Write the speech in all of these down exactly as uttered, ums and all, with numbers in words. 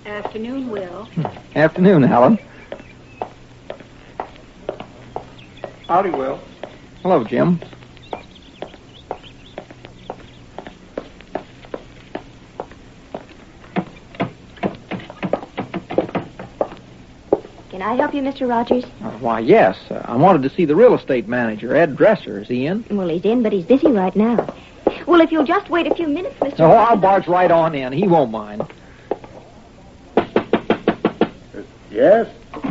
Afternoon, Will. Afternoon, Helen. Howdy, Will. Hello, Jim. Can I help you, Mister Rogers? Uh, why, yes. Uh, I wanted to see the real estate manager, Ed Dresser. Is he in? Well, he's in, but he's busy right now. Well, if you'll just wait a few minutes, Mister Oh, Rogers... I'll barge right on in. He won't mind. Uh, yes?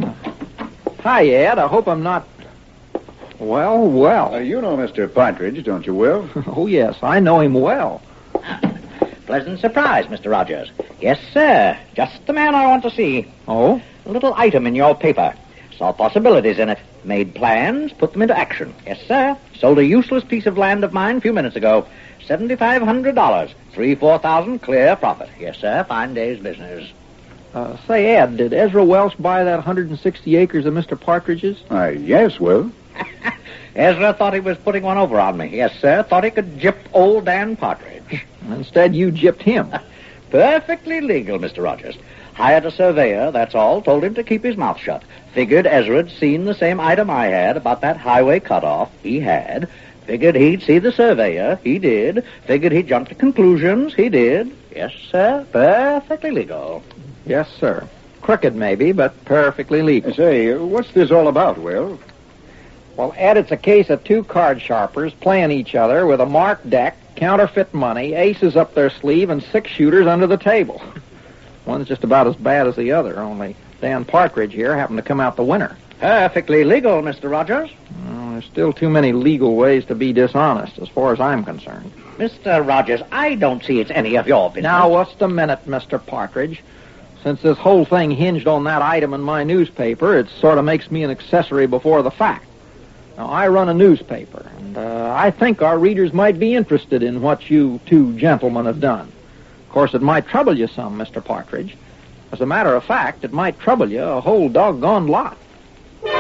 Hi, Ed. I hope I'm not... Well, well. Uh, you know Mister Partridge, don't you, Will? Oh, yes. I know him well. Pleasant surprise, Mister Rogers. Yes, sir. Just the man I want to see. Oh? A little item in your paper. Saw possibilities in it. Made plans, put them into action. Yes, sir. Sold a useless piece of land of mine a few minutes ago. seventy-five hundred dollars. Three, four thousand, clear profit. Yes, sir. Fine day's business. Uh, say, Ed, did Ezra Welsh buy that one hundred sixty acres of Mister Partridge's? Uh, yes, Will. Ezra thought he was putting one over on me. Yes, sir. Thought he could gyp old Dan Partridge. Instead, you gypped him. Perfectly legal, Mister Rogers. Hired a surveyor, that's all. Told him to keep his mouth shut. Figured Ezra'd seen the same item I had about that highway cutoff. He had. Figured he'd see the surveyor. He did. Figured he'd jump to conclusions. He did. Yes, sir. Perfectly legal. Yes, sir. Crooked, maybe, but perfectly legal. Say, what's this all about, Will? Well, Ed, it's a case of two card sharpers playing each other with a marked deck, counterfeit money, aces up their sleeve, and six shooters under the table. One's just about as bad as the other, only Dan Partridge here happened to come out the winner. Perfectly legal, Mister Rogers. Well, there's still too many legal ways to be dishonest, as far as I'm concerned. Mister Rogers, I don't see it's any of your business. Now, what's the minute, Mister Partridge? Since this whole thing hinged on that item in my newspaper, it sort of makes me an accessory before the fact. Now, I run a newspaper, and uh, I think our readers might be interested in what you two gentlemen have done. Of course, it might trouble you some, Mister Partridge. As a matter of fact, it might trouble you a whole doggone lot.